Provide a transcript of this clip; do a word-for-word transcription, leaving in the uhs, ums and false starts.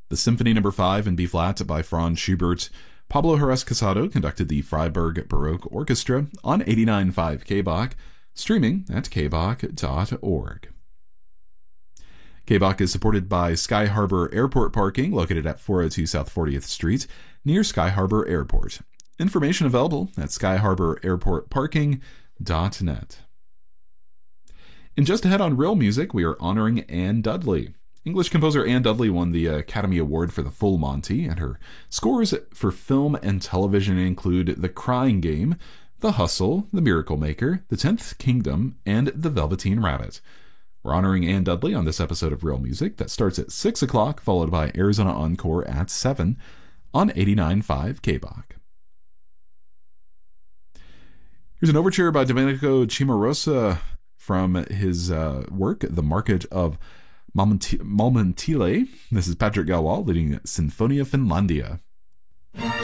The Symphony Number five in B-flat by Franz Schubert. Pablo Jerez Casado conducted the Freiburg Baroque Orchestra on eighty-nine point five K B O C, streaming at k b o c dot org. K B O C is supported by Sky Harbor Airport Parking, located at four oh two South fortieth Street, near Sky Harbor Airport. Information available at sky harbor airport parking dot net. And just ahead on Real Music, we are honoring Anne Dudley. English composer Anne Dudley won the Academy Award for The Full Monty, and her scores for film and television include The Crying Game, The Hustle, The Miracle Maker, The Tenth Kingdom, and The Velveteen Rabbit. We're honoring Anne Dudley on this episode of Real Music that starts at six o'clock, followed by Arizona Encore at seven on eighty-nine point five K B O C. Here's an overture by Domenico Cimarosa from his uh, work, The Market of Malmentile. This is Patrick Galwal leading Sinfonia Finlandia.